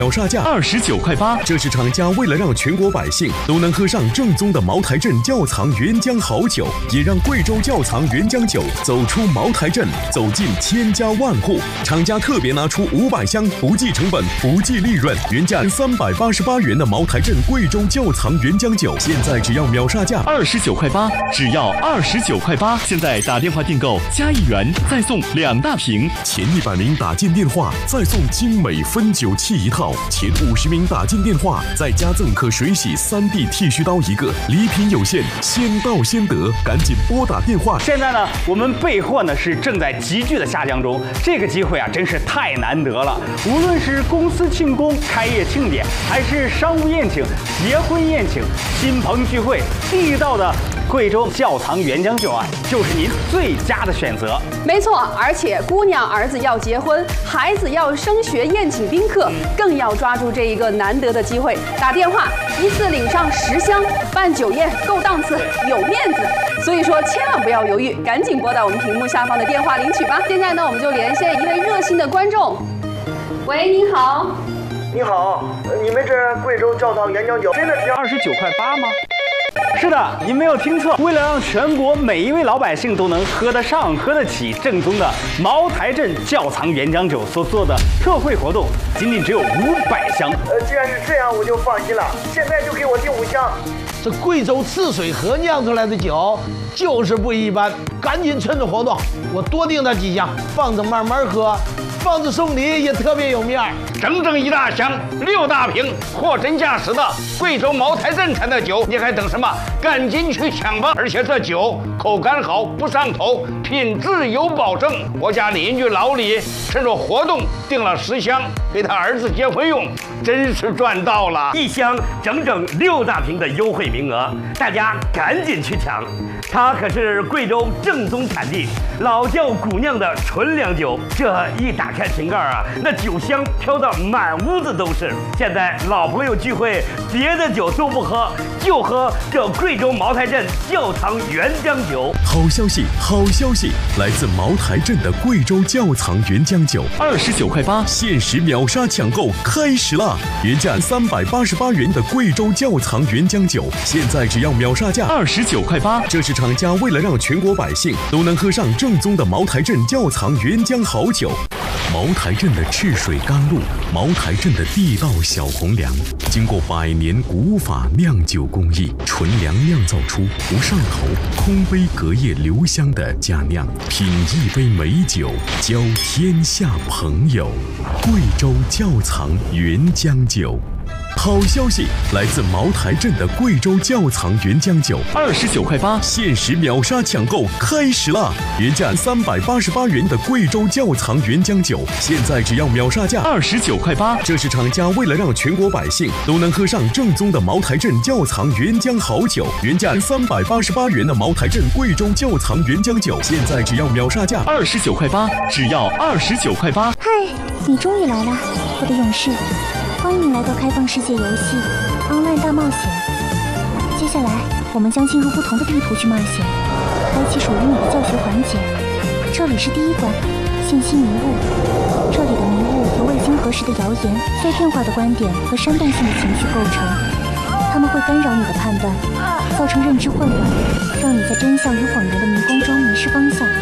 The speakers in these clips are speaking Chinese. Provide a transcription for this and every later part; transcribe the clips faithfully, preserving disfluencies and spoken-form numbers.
秒杀价二十九块八， 这是厂家为了让全国百姓都能喝上正宗的茅台镇窖藏原浆好酒，也让贵州窖藏原浆酒走出茅台镇，走进千家万户。厂家特别拿出五百箱，不计成本，不计利润，原价三百八十八元的茅台镇贵州窖藏原浆酒，现在只要秒杀价二十九块八，只要二十九块八。现在打电话订购加一元再送两大瓶， 前一百名打进电话再送精美分酒器一套。前五十名打进电话，再加赠可水洗三 D 剃须刀一个。礼品有限，先到先得，赶紧拨打电话。 现在呢，我们备货呢是正在急剧的下降中，这个机会啊真是太难得了。无论是公司庆功、开业庆典，还是商务宴请、结婚宴请、亲朋聚会，地道的贵州窖藏原浆酒啊，就是您最佳的选择。 没错，而且姑娘儿子要结婚，孩子要升学宴请宾客，更要抓住这一个难得的机会，打电话一次领上十箱，办酒宴够档次，有面子。所以说，千万不要犹豫，赶紧拨打我们屏幕下方的电话领取吧。现在呢，我们就连线一位热心的观众。喂，您好。 你好，你们这贵州窖藏原浆酒真的只要二十九块八吗？是的，您没有听错。为了让全国每一位老百姓都能喝得上、喝得起正宗的茅台镇窖藏原浆酒所做的特惠活动，仅仅只有五百箱。 呃，既然是这样，我就放心了。现在就给我订五箱。 这贵州赤水河酿出来的酒就是不一般，赶紧趁着活动，我多订它几箱，放着慢慢喝。放着送礼也特别有面儿， 整整一大箱，六大瓶，货真价实的贵州茅台镇产的酒，你还等什么？赶紧去抢吧！而且这酒口感好，不上头，品质有保证。我家邻居老李趁着活动订了十箱，给他儿子结婚用，真是赚到了！ 一箱整整六大瓶的优惠名额，大家赶紧去抢！它可是贵州正宗产地老窖古酿的纯粮酒，这一打开瓶盖啊，那酒香飘到满屋子都是。现在老朋友聚会，别的酒都不喝，就喝这贵州茅台镇窖藏原浆酒。 好消息，好消息！来自茅台镇的贵州窖藏原浆酒， 二十九块八， 限时秒杀抢购开始啦！原价三百八十八元的贵州窖藏原浆酒，现在只要秒杀价二十九块八。 这是厂家为了让全国百姓都能喝上正宗的茅台镇窖藏原浆好酒。茅台镇的赤水甘露，茅台镇的地道小红粮，经过百年古法酿酒工艺，纯粮酿造出不上头、空杯隔夜留香的佳酿。品一杯美酒，交天下朋友。贵州窖藏原浆酒。好消息，来自茅台镇的贵州窖藏原浆酒， 二十九块八， 限时秒杀抢购开始啦！原价三百八十八元的贵州窖藏原浆酒，现在只要秒杀价二十九块八。 这是厂家为了让全国百姓都能喝上正宗的茅台镇窖藏原浆好酒，原价三百八十八元的茅台镇贵州窖藏原浆酒，现在只要秒杀价二十九块八，只要二十九块八。 嗨，你终于来了，我的勇士！欢迎来到开放世界游戏 Online 大冒险。接下来，我们将进入不同的地图去冒险，开启属于你的教学环节。这里是第一关，信息迷雾。这里的迷雾由未经核实的谣言、碎片化的观点和煽动性的情绪构成，它们会干扰你的判断，造成认知混乱，让你在真相与谎言的迷宫中迷失方向。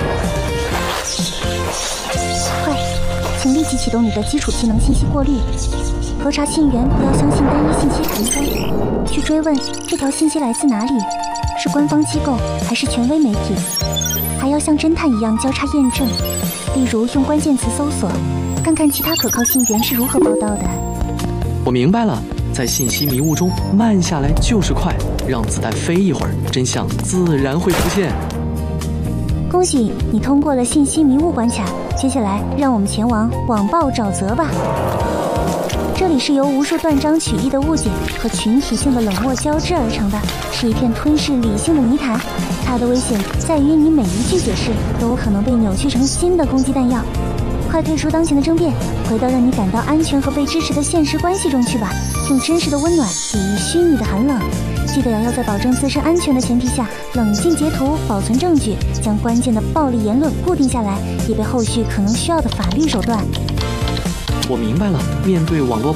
快，请立即启动你的基础技能信息过滤。核查信源，不要相信单一信息弹出，去追问这条信息来自哪里，是官方机构还是权威媒体，还要像侦探一样交叉验证，例如用关键词搜索，看看其他可靠信源是如何报道的。 我明白了，在信息迷雾中慢下来就是快，让子弹飞一会儿，真相自然会浮现。 恭喜你通过了信息迷雾关卡，接下来让我们前往网暴沼泽吧。这里是由无数断章取义的误解和群体性的冷漠交织而成的，是一片吞噬理性的泥潭。它的危险在于你每一句解释都有可能被扭曲成新的攻击弹药。快退出当前的争辩，回到让你感到安全和被支持的现实关系中去吧，用真实的温暖抵御虚拟的寒冷。记得要在保证自身安全的前提下，冷静截图，保存证据，将关键的暴力言论固定下来，以备后续可能需要的法律手段。 我明白了，面对网络